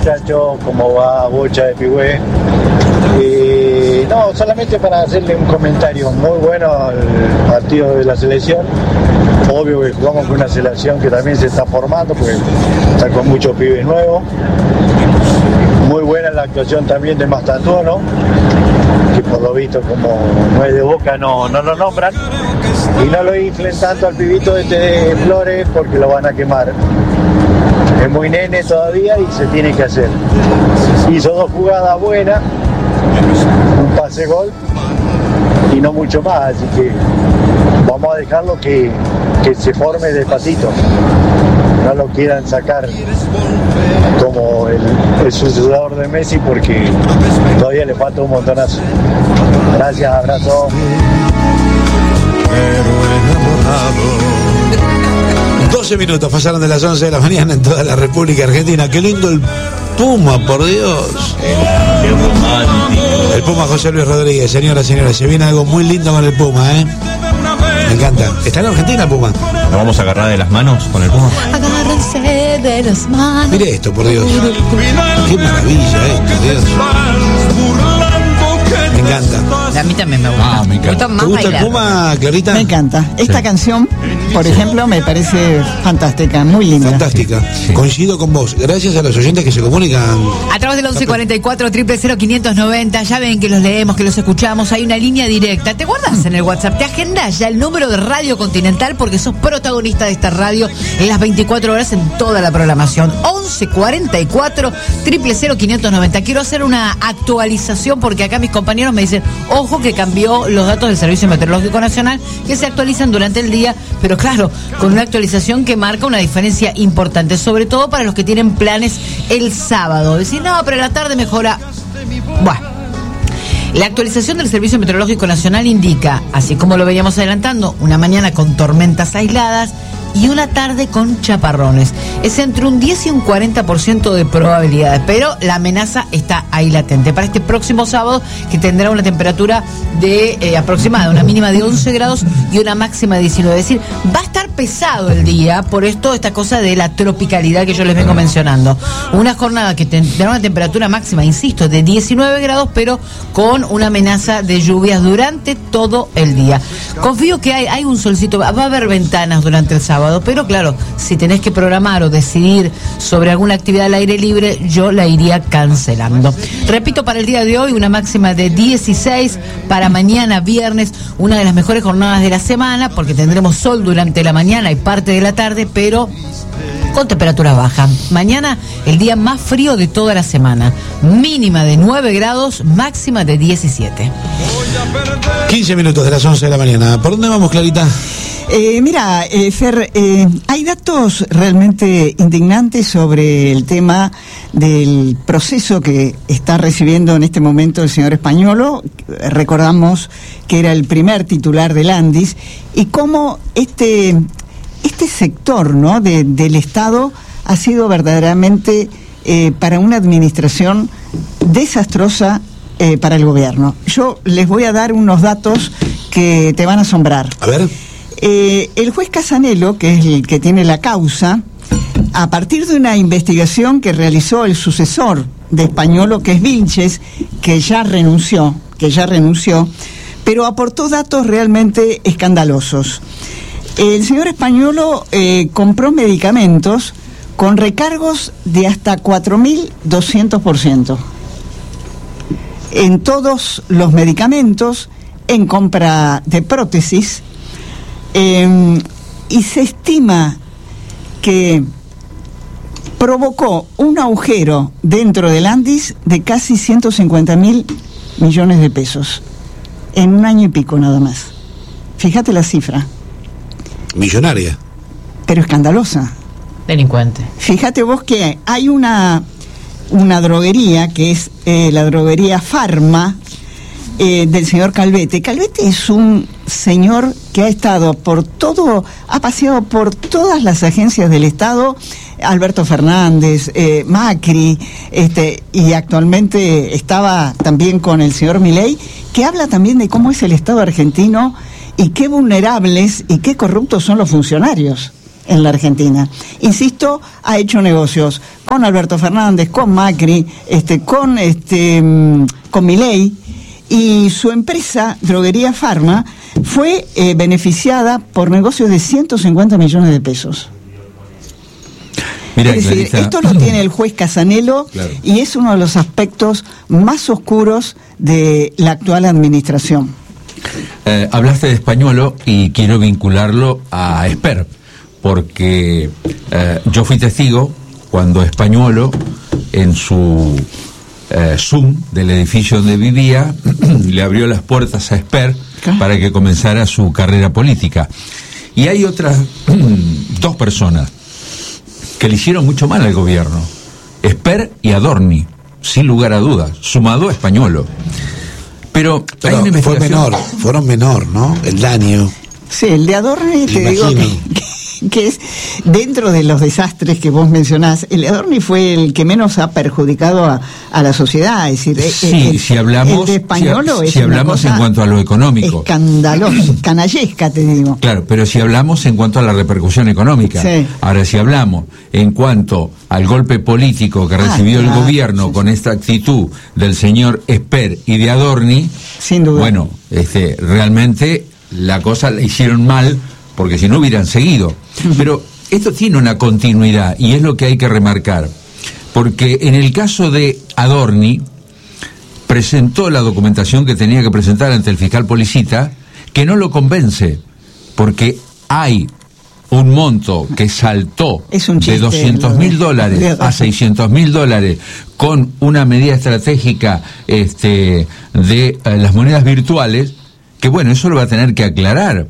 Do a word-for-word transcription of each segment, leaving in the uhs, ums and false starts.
muchachos? ¿Cómo va Bocha de Pigüé? Eh, no, solamente para hacerle un comentario muy bueno al partido de la selección. Obvio que jugamos con una selección que también se está formando, porque está con muchos pibes nuevos. Muy buena la actuación también de Mastantuono, que por lo visto, como no es de Boca, no, no lo nombran. Y no lo inflen tanto al pibito este de Flores porque lo van a quemar. Es muy nene todavía y se tiene que hacer. Hizo dos jugadas buenas, un pase gol y no mucho más, así que vamos a dejarlo que, que se forme despacito. No lo quieran sacar como el, el sucesor de Messi porque todavía le falta un montonazo. Gracias, abrazo. doce minutos pasaron de las once de la mañana en toda la República Argentina. Qué lindo el Puma, por Dios. El Puma José Luis Rodríguez. Señoras, señores, se viene algo muy lindo con el Puma, ¿eh? Me encanta. ¿Está en Argentina, Puma? ¿Nos vamos a agarrar de las manos con el Puma? Agárrense de las manos. Mire esto, por Dios. Qué maravilla esto, Dios. Me encanta. A mí también me gusta. Ah, me encanta. Me ¿Te gusta el Puma, Clarita? Me encanta. Esta sí. canción, por ejemplo, me parece fantástica, muy linda. Fantástica. Sí. Coincido con vos. Gracias a los oyentes que se comunican. A través del once cuarenta y cuatro, cero cero cero, quinientos noventa. Ya ven que los leemos, que los escuchamos. Hay una línea directa. ¿Te guardas en el WhatsApp? Te agendas ya el número de Radio Continental porque sos protagonista de esta radio en las veinticuatro horas en toda la programación. once cuarenta y cuatro, cero cero cero, quinientos noventa. Quiero hacer una actualización porque acá mis compañeros me dicen, ojo que cambió los datos del Servicio Meteorológico Nacional que se actualizan durante el día, pero claro, con una actualización que marca una diferencia importante, sobre todo para los que tienen planes el sábado. Decir, no, pero la tarde mejora. Bueno, la actualización del Servicio Meteorológico Nacional indica, así como lo veníamos adelantando, una mañana con tormentas aisladas y una tarde con chaparrones. Es entre un diez y un cuarenta por ciento de probabilidades, pero la amenaza está ahí latente. Para este próximo sábado, que tendrá una temperatura de eh, aproximada, una mínima de once grados y una máxima de diecinueve. Es decir, va a estar pesado el día, por esto esta cosa de la tropicalidad que yo les vengo mencionando. Una jornada que tendrá una temperatura máxima, insisto, de diecinueve grados, pero con una amenaza de lluvias durante todo el día. Confío que hay, hay un solcito, va a haber ventanas durante el sábado, pero claro, si tenés que programar o decidir sobre alguna actividad al aire libre, yo la iría cancelando. Repito, para el día de hoy, una máxima de dieciséis, para mañana viernes, una de las mejores jornadas de la semana, porque tendremos sol durante la mañana y parte de la tarde, pero con temperaturas bajas. Mañana, el día más frío de toda la semana. Mínima de nueve grados, máxima de diecisiete. quince minutos de las once de la mañana. ¿Por dónde vamos, Clarita? Eh, mira, eh, Fer, eh, hay datos realmente indignantes sobre el tema del proceso que está recibiendo en este momento el señor Españolo. Recordamos que era el primer titular del Andis, y cómo este, este sector, ¿no?, de, del Estado ha sido verdaderamente eh, para una administración desastrosa eh, para el gobierno. Yo les voy a dar unos datos que te van a asombrar. A ver. Eh, el juez Casanelo, que es el que tiene la causa, a partir de una investigación que realizó el sucesor de Españolo, que es Vilches, que ya renunció, que ya renunció, pero aportó datos realmente escandalosos. El señor Españolo eh, compró medicamentos con recargos de hasta cuatro mil doscientos por ciento. En todos los medicamentos, en compra de prótesis, Eh, y se estima que provocó un agujero dentro del Andis de casi ciento cincuenta mil millones de pesos en un año y pico nada más. Fíjate la cifra. Millonaria. Pero escandalosa. Delincuente. Fíjate vos que hay una, una droguería que es eh, la droguería Pharma, Eh, del señor Calvete. Calvete es un señor que ha estado por todo, ha paseado por todas las agencias del Estado, Alberto Fernández, eh, Macri, este, y actualmente estaba también con el señor Milei, que habla también de cómo es el Estado argentino y qué vulnerables y qué corruptos son los funcionarios. en la Argentina. Insisto, ha hecho negocios con Alberto Fernández, con Macri, este, con, este, con Milei, y su empresa, Droguería Pharma, fue eh, beneficiada por negocios de ciento cincuenta millones de pesos. Mira, es decir, Clarisa, esto lo tiene el juez Casanelo, claro, y es uno de los aspectos más oscuros de la actual administración. Eh, hablaste de Españolo y quiero vincularlo a Esper, porque eh, yo fui testigo cuando Españolo, en su eh, Zoom del edificio donde vivía, le abrió las puertas a Esper para que comenzara su carrera política. Y hay otras dos personas que le hicieron mucho mal al gobierno, Esper y Adorni, sin lugar a dudas, sumado a Españolo. Pero, Pero hay una fue investigación... menor, fueron menor, ¿no? El daño. Sí, el de Adorni, te digo Imagino. que, que, que es, dentro de los desastres que vos mencionás, el de Adorni fue el que menos ha perjudicado a, a la sociedad. Es decir, Sí, el, si hablamos, el de Españolo si, es si una hablamos cosa en cuanto a lo económico. Escandalosa, canallesca, te digo. Claro, pero si hablamos en cuanto a la repercusión económica. Sí. Ahora, si hablamos en cuanto al golpe político que Ah, recibió el claro, gobierno sí, con sí. esta actitud del señor Esper y de Adorni, Sin duda. bueno, este, realmente la cosa la hicieron mal, porque si no hubieran seguido. Pero esto tiene una continuidad y es lo que hay que remarcar, porque en el caso de Adorni presentó la documentación que tenía que presentar ante el fiscal Policita, que no lo convence, porque hay un monto que saltó Es un de chiste, doscientos mil lo- dólares de- a seiscientos mil dólares con una medida estratégica este, de eh, las monedas virtuales, que bueno, eso lo va a tener que aclarar.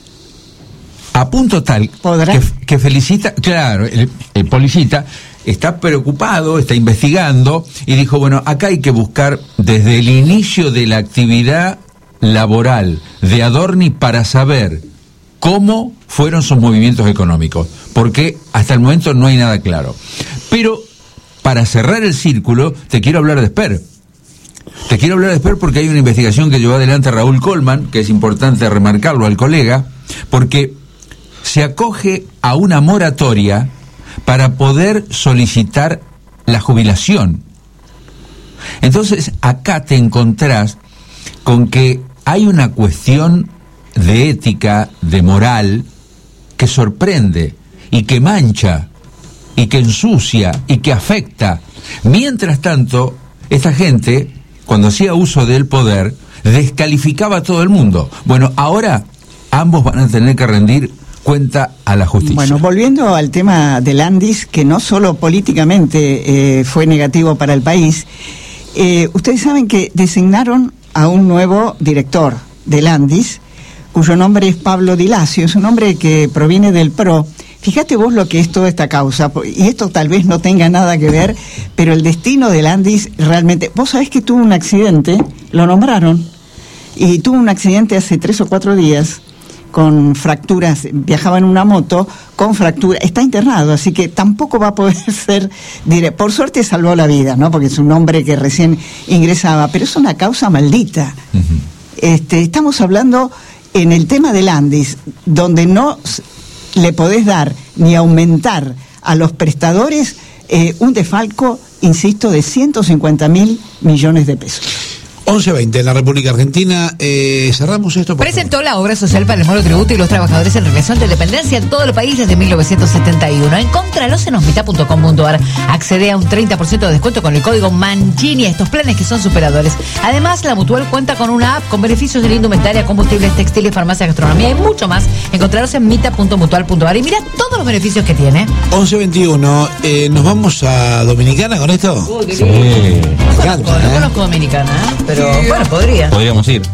A punto tal ¿Podrá? que, que felicita, claro, el, el Policita está preocupado, está investigando y dijo, bueno, acá hay que buscar desde el inicio de la actividad laboral de Adorni para saber cómo fueron sus movimientos económicos, porque hasta el momento no hay nada claro. Pero para cerrar el círculo, te quiero hablar de Esper. Te quiero hablar de Esper porque hay una investigación que llevó adelante Raúl Colman, que es importante remarcarlo al colega, porque se acoge a una moratoria para poder solicitar la jubilación. Entonces, acá te encontrás con que hay una cuestión de ética, de moral, que sorprende y que mancha y que ensucia y que afecta. Mientras tanto, esta gente, cuando hacía uso del poder, descalificaba a todo el mundo. Bueno, ahora ambos van a tener que rendir cuenta a la justicia. Bueno, volviendo al tema de Landis, que no solo políticamente eh, fue negativo para el país, eh, ustedes saben que designaron a un nuevo director de Landis, cuyo nombre es Pablo Di Lacio, es un hombre que proviene del P R O. Fíjate vos lo que es toda esta causa, y esto tal vez no tenga nada que ver, pero el destino de Landis realmente... Vos sabés que tuvo un accidente, lo nombraron, y tuvo un accidente hace tres o cuatro días, con fracturas, viajaba en una moto, con fractura, está internado, así que tampoco va a poder ser, dire, por suerte salvó la vida, ¿no? Porque es un hombre que recién ingresaba, pero es una causa maldita. Uh-huh. Este, estamos hablando en el tema de Landis, donde no le podés dar ni aumentar a los prestadores eh, un desfalco, insisto, de ciento cincuenta mil millones de pesos. once veinte en la República Argentina. Eh, cerramos esto. Presentó la obra social para el monotributo y los trabajadores en relación de dependencia en todo el país desde mil novecientos setenta y uno. Encontralos en osmita punto com punto ar. Accede a un treinta por ciento de descuento con el código Mancini a estos planes que son superadores. Además, la Mutual cuenta con una app con beneficios en indumentaria, combustibles, textiles, farmacia, gastronomía y mucho más. Encontralos en mita punto mutual punto ar y mira todos los beneficios que tiene. once veintiuno. Eh, ¿Nos vamos a Dominicana con esto? Uy, qué Sí. lindo. No encanta, conozco, no ¿eh? conozco Dominicana, ¿eh? Pero bueno, podría. Podríamos ir.